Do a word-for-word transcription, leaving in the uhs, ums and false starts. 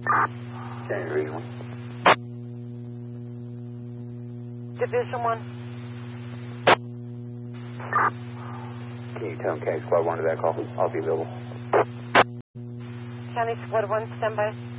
Change Region one. Division one. Can you tell County Squad one to that call? I'll be available. County Squad one, stand by.